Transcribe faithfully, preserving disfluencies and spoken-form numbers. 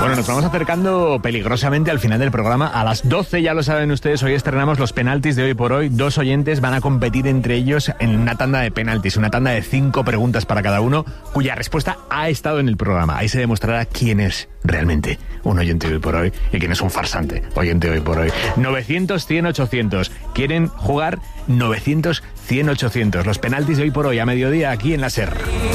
Bueno, nos vamos acercando peligrosamente al final del programa. A las doce, ya lo saben ustedes, hoy estrenamos los penaltis de Hoy por Hoy. Dos oyentes van a competir entre ellos en una tanda de penaltis, una tanda de cinco preguntas para cada uno, cuya respuesta ha estado en el programa. Ahí se demostrará quién es realmente un oyente de Hoy por Hoy y quién es un farsante oyente de Hoy por Hoy. novecientos, cien, ochocientos. ¿Quieren jugar? novecientos, cien, ochocientos. Los penaltis de Hoy por Hoy a mediodía aquí en la SER.